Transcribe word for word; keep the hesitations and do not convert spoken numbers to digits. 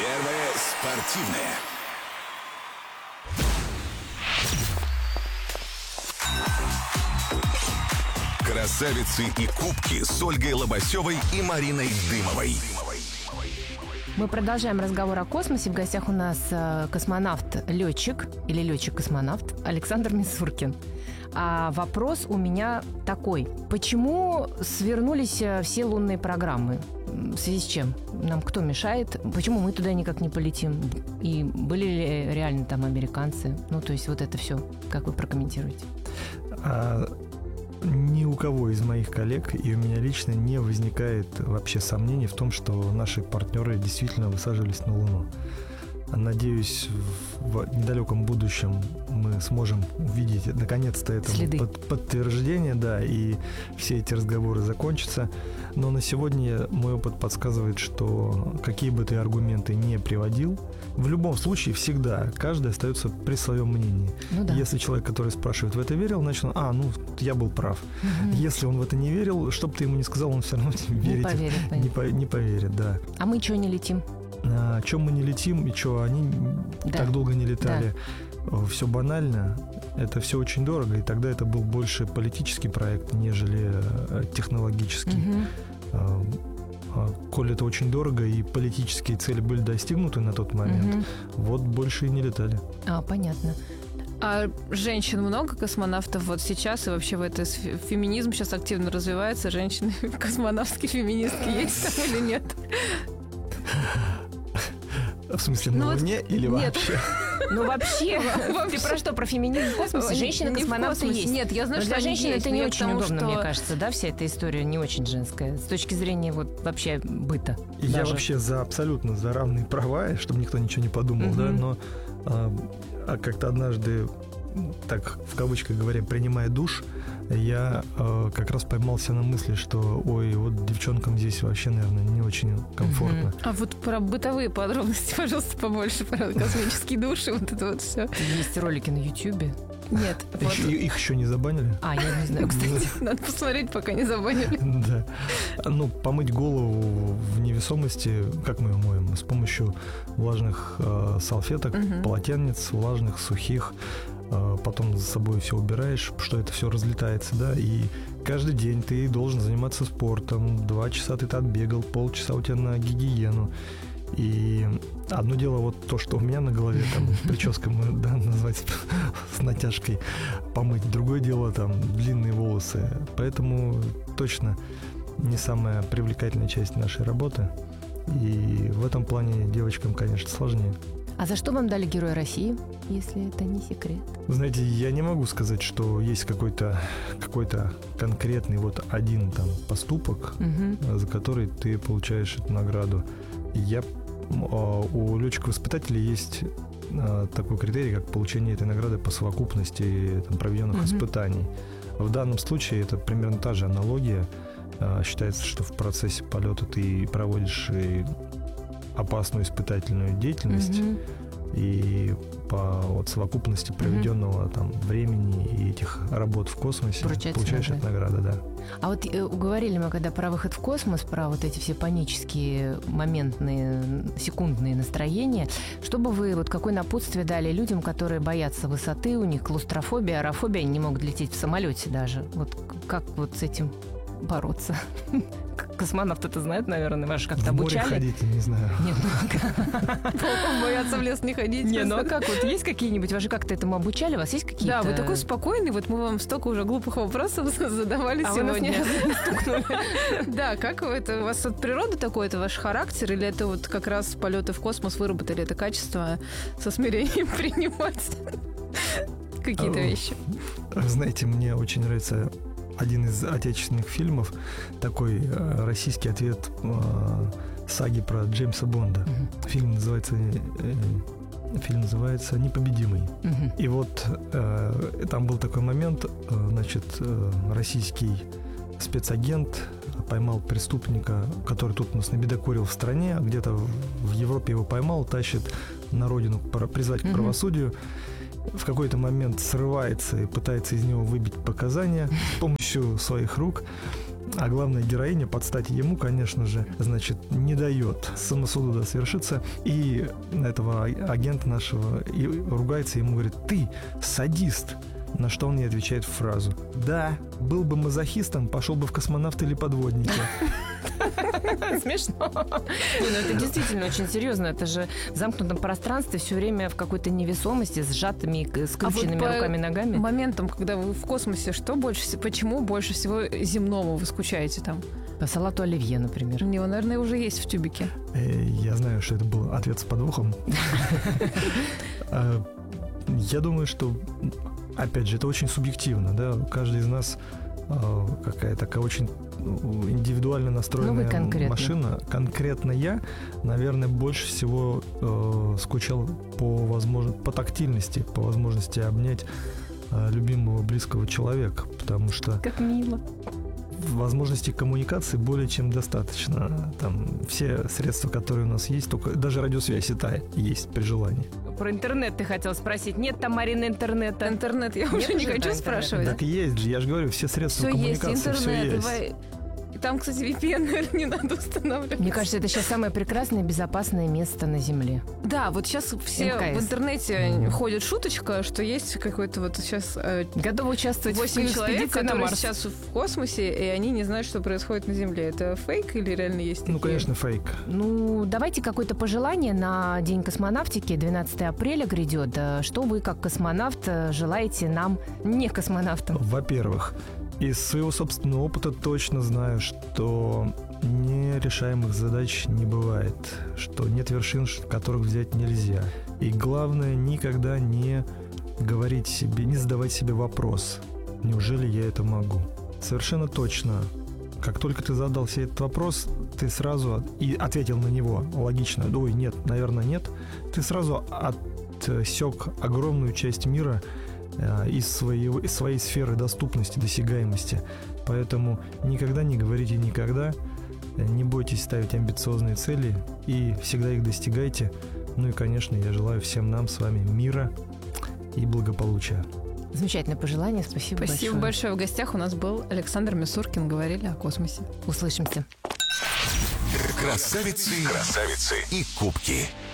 Первое спортивное. Красавицы и кубки с Ольгой Лобасевой и Мариной Дымовой. Мы продолжаем разговор о космосе. В гостях у нас космонавт-летчик или летчик-космонавт Александр Мисуркин. А вопрос у меня такой. Почему свернулись все лунные программы? В связи с чем? Нам кто мешает? Почему мы туда никак не полетим? И были ли реально там американцы? Ну, то есть вот это все. Как вы прокомментируете? А, ни у кого из моих коллег и у меня лично не возникает вообще сомнений в том, что наши партнеры действительно высаживались на Луну. Надеюсь, в недалеком будущем мы сможем увидеть наконец-то этому под, подтверждение, да, и все эти разговоры закончатся. Но на сегодня мой опыт подсказывает, что какие бы ты аргументы ни приводил, в любом случае всегда каждый остается при своем мнении. Ну, да. Если человек, который спрашивает, в это верил, значит, он, а, ну, я был прав. Угу. Если он в это не верил, что бы ты ему ни сказал, он все равно не, не поверит. Не, по, не поверит, да. А мы чего не летим? О чем мы не летим и что они да. так долго не летали. Да. Все банально, это все очень дорого, и тогда это был больше политический проект, нежели технологический. Угу. Коль это очень дорого, и политические цели были достигнуты на тот момент, угу. вот больше и не летали. А, понятно. А женщин много космонавтов вот сейчас, и вообще в это феминизм сейчас активно развивается, женщины космонавтские феминистки есть там или нет? В смысле, на ну, Луне вот, или нет. вообще? Ну, вообще. Ты про что, про феминизм в космосе? Женщины-космонавты есть. Нет, я знаю, что для женщин это не очень удобно, что... мне кажется, да, вся эта история не очень женская. С точки зрения вот вообще быта. Я даже. вообще за абсолютно за равные права, чтобы никто ничего не подумал, угу. да, но а, как-то однажды, так в кавычках говоря, принимая душ, я э, как раз поймался на мысли, что ой, вот девчонкам здесь вообще, наверное, не очень комфортно. А вот про бытовые подробности, пожалуйста, побольше, про космические души, вот это вот все. Есть ролики на Ютьюбе? Нет. Вот. Их еще не забанили? А, я не знаю, кстати. Надо посмотреть, пока не забанили. Да. Ну, помыть голову в невесомости, как мы ее моем? С помощью влажных э, салфеток, угу. полотенец, влажных, сухих. Потом за собой все убираешь, что это все разлетается, да, и каждый день ты должен заниматься спортом, два часа ты отбегал, полчаса у тебя на гигиену, и одно дело вот то, что у меня на голове, там, прическа, мы, да, назвать с натяжкой, помыть, другое дело, там, длинные волосы, поэтому точно не самая привлекательная часть нашей работы, и в этом плане девочкам, конечно, сложнее. А за что вам дали Героя России, если это не секрет? Знаете, я не могу сказать, что есть какой-то, какой-то конкретный вот один там поступок, угу. за который ты получаешь эту награду. Я, у летчиков-испытателей есть такой критерий, как получение этой награды по совокупности там, проведенных угу. испытаний. В данном случае это примерно та же аналогия. Считается, что в процессе полета ты проводишь и опасную испытательную деятельность, mm-hmm. и по вот, совокупности проведенного mm-hmm. там, времени и этих работ в космосе Получается получаешь эту награду, да. А вот э, говорили мы, когда про выход в космос, про вот эти все панические моментные, секундные настроения, чтобы вы, вот какое напутствие дали людям, которые боятся высоты, у них клаустрофобия, аэрофобия, они не могут лететь в самолете даже. Вот как вот с этим бороться? Космонавты-то знают, наверное, вас же как-то обучали. В море ходить, не знаю. Нет, ну Волком боятся в лес не ходить. Не, ну а как вот, есть какие-нибудь, вас же как-то этому обучали, у вас есть какие-то... Да, вы такой спокойный, вот мы вам столько уже глупых вопросов задавали а сегодня. Вы нас не стукнули. Да, как вы это, у вас от природы такой, это ваш характер, или это вот как раз полеты в космос выработали это качество со смирением принимать какие-то вещи? Знаете, мне очень нравится... Один из отечественных фильмов, такой э, российский ответ э, саги про Джеймса Бонда. Uh-huh. Фильм называется э, фильм называется «Непобедимый». Uh-huh. И вот э, там был такой момент, э, значит, э, российский спецагент поймал преступника, который тут нас набедокурил в стране, где-то в, в Европе его поймал, тащит на родину призвать к правосудию. В какой-то момент срывается и пытается из него выбить показания с помощью своих рук. А главная героиня, под стать ему, конечно же, значит, не дает самосуду свершиться. И этого агента нашего и ругается, ему говорит: ты садист. На что он ей отвечает фразу: да, был бы мазохистом, пошел бы в космонавты или подводники. Смешно. Не, ну это действительно очень серьезно. Это же в замкнутом пространстве все время в какой-то невесомости, с сжатыми, скрученными а вот руками и ногами. Моментом, когда вы в космосе, что больше, почему больше всего земному вы скучаете там? По салату оливье, например. У него, наверное, уже есть в тюбике. Я знаю, что это был ответ с подвохом. Я думаю, что, опять же, это очень субъективно, да, каждый из нас э, какая-то такая очень индивидуально настроенная ну, конкретно. машина. Конкретно я, наверное, больше всего э, скучал по возможности, по тактильности, по возможности обнять э, любимого, близкого человека, потому что... Как мило. Возможностей коммуникации более чем достаточно. Там все средства, которые у нас есть, только даже радиосвязь и та есть при желании. Про интернет ты хотел спросить. Нет там, Марина, интернета? Интернет я уже не хочу спрашивать. Так и есть же, я же говорю, все средства коммуникации, все есть. Интернет, все есть. Там, кстати, ви пи эн, наверное, не надо устанавливать. Мне кажется, это сейчас самое прекрасное и безопасное место на Земле. Да, вот сейчас все МКС. В интернете mm. ходит шуточка, что есть какой-то вот сейчас... Э, готовы участвовать восемь в человек, на которые Марс. сейчас в космосе, и они не знают, что происходит на Земле. Это фейк или реально есть такие? Ну, конечно, фейк. Ну, давайте какое-то пожелание на День космонавтики. двенадцатого апреля грядет. Что вы, как космонавт, желаете нам, не космонавтам? Во-первых, из своего собственного опыта точно знаю, что нерешаемых задач не бывает, что нет вершин, которых взять нельзя. И главное, никогда не говорить себе, не задавать себе вопрос: неужели я это могу? Совершенно точно. Как только ты задал себе этот вопрос, ты сразу и ответил на него логично: ой, нет, наверное, нет. Ты сразу отсек огромную часть мира из своей, из своей сферы доступности, досягаемости. Поэтому никогда не говорите никогда, не бойтесь ставить амбициозные цели и всегда их достигайте. Ну и, конечно, я желаю всем нам с вами мира и благополучия. Замечательное пожелание, спасибо, спасибо большое. Спасибо большое. В гостях у нас был Александр Мисуркин. Говорили о космосе. Услышимся. Красавицы, красавицы и кубки.